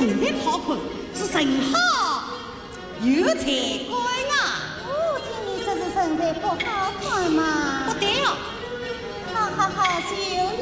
从天好看，是神好有才干啊！ 我听你说是身材不好看嘛。